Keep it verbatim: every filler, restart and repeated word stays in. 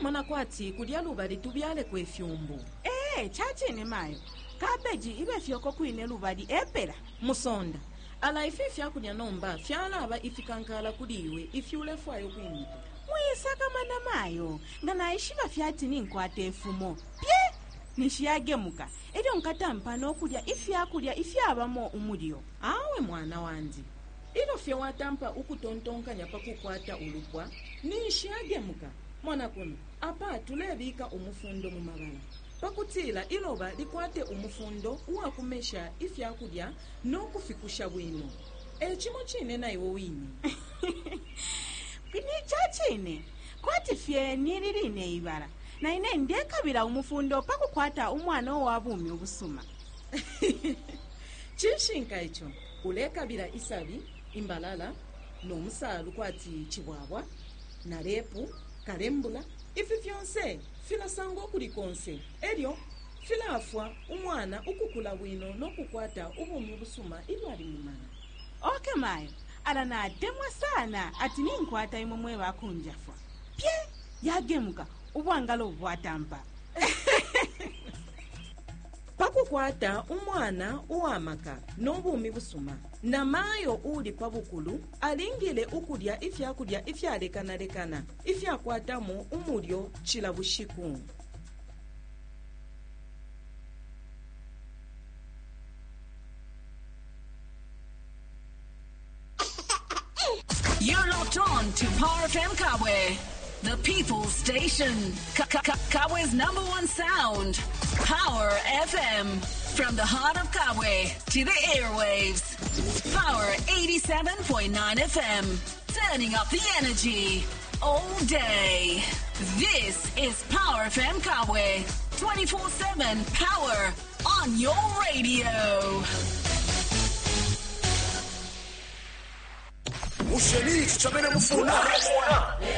mwana kwati kulya lubali tubyale kwefyumbu. Eh, chachi ne mayo. Cabbage ibe fyoko kuine lubali epera. Musonda. Ala ifi fyakulya nomba fyala aba ifikankala kuliwe ifyule fwayo kwimita. Muyisaka mana mayo. Ngana ishiba fyati ninkwate efumo. Pye! Nishiyagemuka. Eryo nkatampa n'okulya ifyakulya ifyabamo umulyo. Awe mwana wandi. Ilo fye watampa ukutontonkanya pakukwata ulupwa nishiyagemuka. Mwana kuno apa tulebika umufundo mu mabala. Pakutila iloba likwate umufundo uwakumesha ifyakulya n'okufikusha bwino. Echimo chine na iwo wini. Kini chachine. Kwati fye nilirine ibara. Na ine ndekabira umufundo pakukwata umwana owabumi obusuma. Chishinka icho ulekabira isabi imbalala n'omusalu kwati chibwabwa na lepu kalembula ifi fyonse filasango kulikonse eryo filafwa umwana ukukula bwino n'okukwata ubumi obusuma ilwali mumana. Okay mayo ala na demwa sana ati ninkwata imomwe bakunjafwa. Pye yagemuka ubwangalo bwatampa. Pakukwata umwana uwamaka n'obumi busuma na mayo uli pabukulu alingile ukulya ifyakulya ifyalekanalekana ifyakwatamu umulyo chilabushiku. You're locked on to Power F M Kabwe, the people's station. Kabwe's number one sound. Power F M. From the heart of Kabwe to the airwaves. Power eighty-seven point nine F M. Turning up the energy all day. This is Power F M Kabwe. twenty-four seven power on your radio. Usheli chichamena mufuna